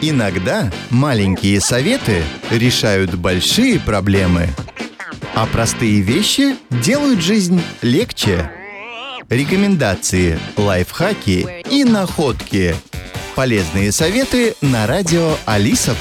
Иногда маленькие советы решают большие проблемы, а простые вещи делают жизнь легче. Рекомендации, лайфхаки и находки. Полезные советы на радио Алиса+.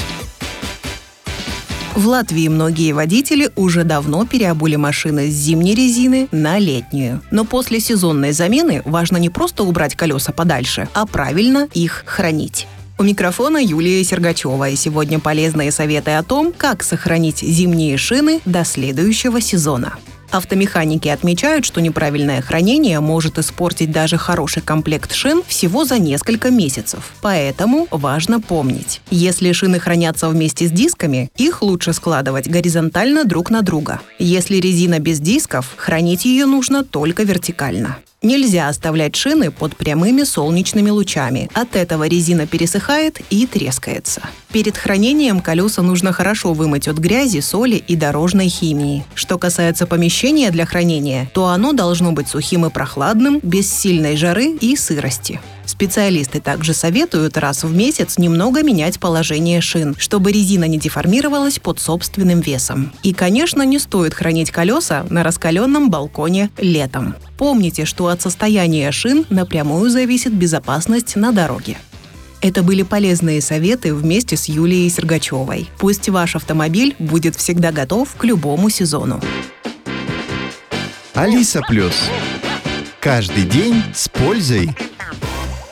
В Латвии многие водители уже давно переобули машины с зимней резины на летнюю. Но после сезонной замены важно не просто убрать колеса подальше, а правильно их хранить. У микрофона Юлия Сергачева, и сегодня полезные советы о том, как сохранить зимние шины до следующего сезона. Автомеханики отмечают, что неправильное хранение может испортить даже хороший комплект шин всего за несколько месяцев. Поэтому важно помнить: если шины хранятся вместе с дисками, их лучше складывать горизонтально друг на друга. Если резина без дисков, хранить ее нужно только вертикально. Нельзя оставлять шины под прямыми солнечными лучами. От этого резина пересыхает и трескается. Перед хранением колеса нужно хорошо вымыть от грязи, соли и дорожной химии. Что касается помещения для хранения, то оно должно быть сухим и прохладным, без сильной жары и сырости. Специалисты также советуют раз в месяц немного менять положение шин, чтобы резина не деформировалась под собственным весом. И, конечно, не стоит хранить колеса на раскаленном балконе летом. Помните, что от состояния шин напрямую зависит безопасность на дороге. Это были полезные советы вместе с Юлией Сергачевой. Пусть ваш автомобиль будет всегда готов к любому сезону. Алиса+. Каждый день с пользой.